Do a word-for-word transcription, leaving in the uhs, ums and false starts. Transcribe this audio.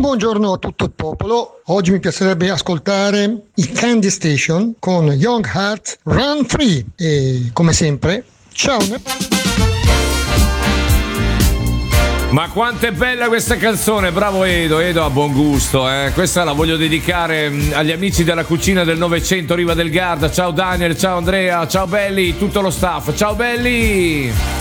buongiorno a tutto il popolo. Oggi mi piacerebbe ascoltare i Candy Station con Young Heart Run Free e come sempre, ciao! Ma quanto è bella questa canzone, bravo Edo, Edo ha buon gusto, eh. Questa la voglio dedicare agli amici della cucina del Novecento Riva del Garda. Ciao Daniel, ciao Andrea, ciao belli, tutto lo staff, ciao belli!